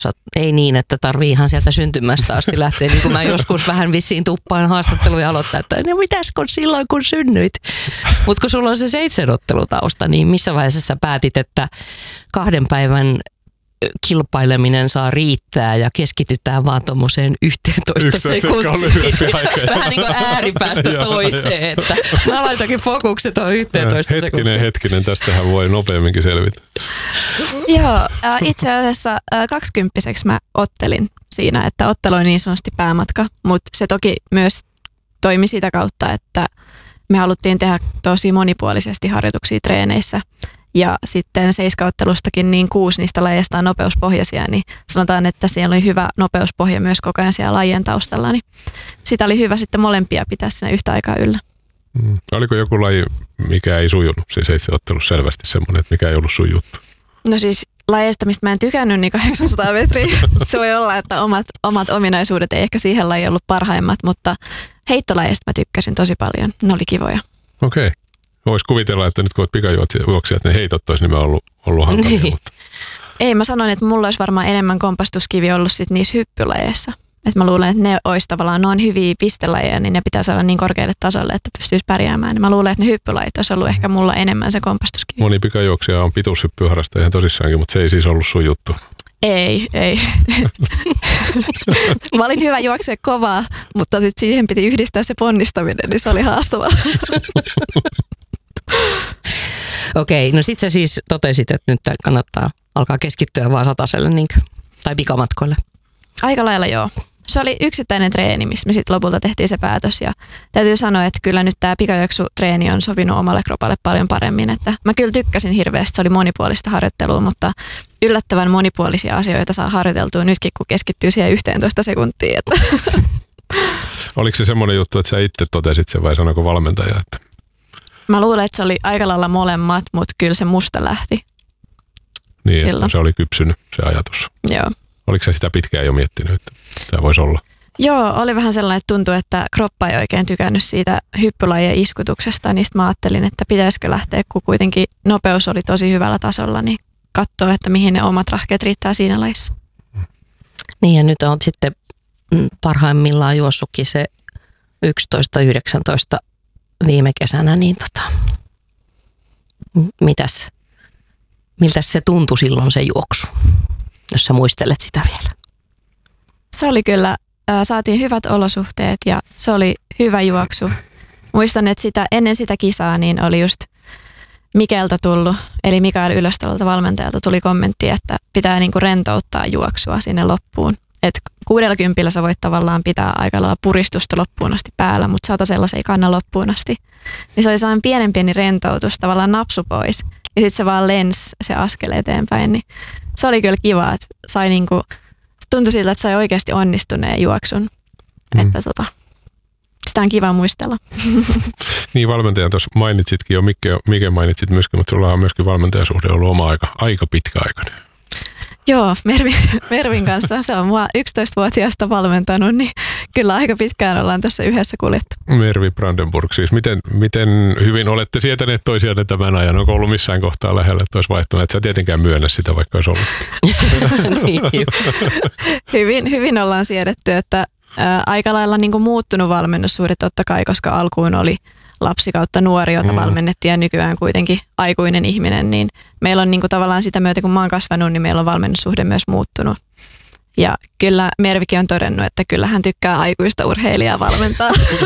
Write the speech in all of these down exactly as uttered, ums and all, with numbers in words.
Ei niin, että tarvii ihan sieltä syntymästä asti lähteä, niin kuin mä joskus vähän vissiin tuppaan haastatteluja aloittaa, että no mitäs kun silloin kun synnyit. Mutta kun sulla on se seitsemänottelutausta, niin missä vaiheessa sä päätit, että kahden päivän kilpaileminen saa riittää ja keskitytään vaan tuommoiseen yhteentoista sekuntiin. Vähän niin kuin ääripäästä toiseen, että mä laitakin fokukset on yhteentoista hetkinen, sekuntia. Hetkinen, tästähän voi nopeamminkin selvitä. Joo, äh, itse asiassa äh, kaksikymppiseksi mä ottelin siinä, että ottelu oli niin sanotusti päämatka, mutta se toki myös toimi sitä kautta, että me haluttiin tehdä tosi monipuolisesti harjoituksia treeneissä. Ja sitten seiskauttelustakin niin kuusi niistä lajeista on nopeuspohjaisia, niin sanotaan, että siellä oli hyvä nopeuspohja myös koko ajan siellä lajien taustalla. Niin sitä oli hyvä sitten molempia pitää siinä yhtä aikaa yllä. Mm. Oliko joku laji, mikä ei sujunut? Siis seitsemänottelussa selvästi semmoinen, että mikä ei ollut sun juttu. No siis lajeista, mistä mä en tykännyt, niin kahdeksansataa metriä. Se voi olla, että omat, omat ominaisuudet ei ehkä siihen lajiin ollut parhaimmat, mutta heittolajeista mä tykkäsin tosi paljon. Ne oli kivoja. Okei. Okay. Voisi kuvitella, että nyt kun olet pikajuoksijat, ne heitot olisi nimenomaan ollut, ollut hankalia. Niin. Mutta. Ei, mä sanoin, että mulla olisi varmaan enemmän kompastuskivi ollut sit niissä hyppylajeissa. Että mä luulen, että ne olisi tavallaan, ne on hyviä pistelajeja, niin ne pitää saada niin korkealle tasolle, että pystyisi pärjäämään. Mä luulen, että ne hyppylajit olisi ollut ehkä mulla enemmän se kompastuskivi. Moni pikajuoksija on pituushyppyharrasta ihan tosissaankin, mutta se ei siis ollut sun juttu. Ei, ei. Mä olin hyvä juoksea kovaa, mutta sitten siihen piti yhdistää se ponnistaminen, niin se oli haastavaa. Okei, no sit sä siis totesit, että nyt kannattaa alkaa keskittyä vaan sataselle niinkö? Tai pikamatkoille. Aika lailla joo. Se oli yksittäinen treeni, missä me sitten lopulta tehtiin se päätös. Ja täytyy sanoa, että kyllä nyt tämä pikajuoksutreeni on sopinut omalle kropalle paljon paremmin. Että mä kyllä tykkäsin hirveästi, se oli monipuolista harjoittelua, mutta yllättävän monipuolisia asioita saa harjoiteltua nytkin, kun keskittyy siihen yhteentoista sekuntiin. Että. Oliko se semmoinen juttu, että sä itse totesit sen vai sanoiko valmentaja? Että. Mä luulen, että se oli aika lailla molemmat, mutta kyllä se musta lähti. Niin, että se oli kypsynyt se ajatus. Joo. Oliko sä sitä pitkään jo miettinyt, että tämä voisi olla? Joo, oli vähän sellainen, että tuntui, että kroppa ei oikein tykännyt siitä hyppylajien iskutuksesta, niin mä ajattelin, että pitäisikö lähteä, kun kuitenkin nopeus oli tosi hyvällä tasolla, niin katsoa, että mihin ne omat rahkeet riittää siinä lajissa. Niin ja nyt on sitten parhaimmillaan juossutkin se yksitoista yhdeksäntoista viime kesänä, niin tota, mitäs, miltä se tuntui silloin se juoksu, jos sä muistelet sitä vielä? Se oli kyllä, saatiin hyvät olosuhteet ja se oli hyvä juoksu. Muistan, että sitä, ennen sitä kisaa niin oli just Mikeltä tullut, eli Mikael Ylöstalolta valmentajalta tuli kommentti, että pitää niinku rentouttaa juoksua sinne loppuun. Että kuudellakymppillä sä voit tavallaan pitää aika lailla puristusta loppuun asti päällä, mutta satasella se ei kanna loppuun asti. Niin se oli sellainen pienen pieni rentoutus, tavallaan napsu pois. Ja sitten se vaan lensi se askel eteenpäin. Niin se oli kyllä kiva, että sai niinku, tuntui siltä, että sai oikeasti onnistuneen juoksun. Mm. Että tota, sitä on kiva muistella. Niin valmentaja tuossa mainitsitkin jo, Mikke, Mikke mainitsit myöskin, mutta sulla on myöskin valmentajasuhde ollut oma aika, aika pitkäaikainen. Joo, Mervin, Mervin kanssa. Se on mua yksitoistavuotiaasta valmentanut, niin kyllä aika pitkään ollaan tässä yhdessä kuljettu. Mervi Brandenburg, siis miten, miten hyvin olette sietäneet toisianne tämän ajan? Onko ollut missään kohtaa lähellä, että olisi vaihtunut? Et sä tietenkään myönnä sitä, vaikka olisi ollut. Niin, hyvin, hyvin ollaan siedetty, että ää, aika lailla niin kuin muuttunut valmennussuhde totta kai, koska alkuun oli lapsi kautta nuori, jota mm. valmennettiin ja nykyään kuitenkin aikuinen ihminen, niin meillä on niin kuin tavallaan sitä myötä, kun mä oon kasvanut, niin meillä on valmennussuhde myös muuttunut. Ja kyllä Mervikin on todennut, että kyllä hän tykkää aikuista urheilijaa valmentaa.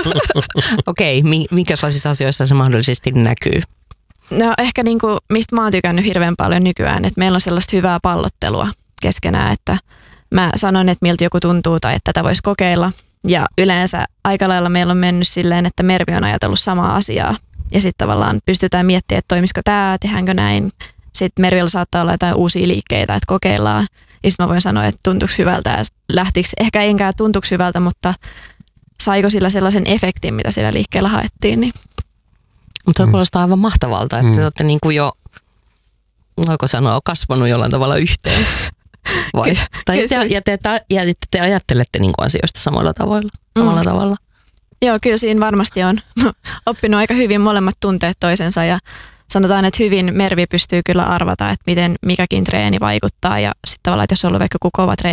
Okei, okay, minkälaisissa asioissa se mahdollisesti näkyy? No ehkä niin kuin, mistä mä oon tykännyt hirveän paljon nykyään, että meillä on sellaista hyvää pallottelua keskenään, että mä sanon, että miltä joku tuntuu tai että tätä voisi kokeilla. Ja yleensä aika lailla meillä on mennyt silleen, että Mervi on ajatellut samaa asiaa. Ja sitten tavallaan pystytään miettimään, että toimisiko tämä, tehdäänkö näin. Sitten Mervillä saattaa olla jotain uusia liikkeitä, että kokeillaan. Ja sitten mä voin sanoa, että tuntuuko hyvältä ja lähtikö, ehkä enkä tuntuuko hyvältä, mutta saiko sillä sellaisen efektin, mitä sillä liikkeellä haettiin. Niin. Mutta se kuulostaa aivan mahtavalta, että mm. te olette niin kuin jo, voiko sanoa, kasvanut jollain tavalla yhteen. Vai? Tai te, ja, te, ja te ajattelette niin kuin asioista samalla tavalla, samalla mm. tavalla. Joo, kyllä siinä varmasti on oppinut aika hyvin molemmat tunteet toisensa ja sanotaan, että hyvin Mervi pystyy kyllä arvata, että miten mikäkin treeni vaikuttaa ja sitten tavallaan, että jos on ollut vaikka joku kova treeni,